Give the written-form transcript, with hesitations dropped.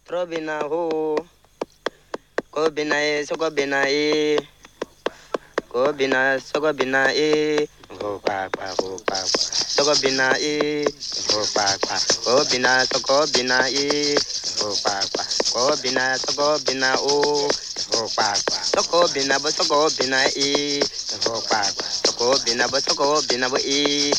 Robina ho, Kobina e, Sogobina e, Kobina, Sogobina e, Sogobina e, Kobina, Sogobina e, Kobina, Sogobina o, Sogobina, Sogobina e, Sogobina, Sogobina e,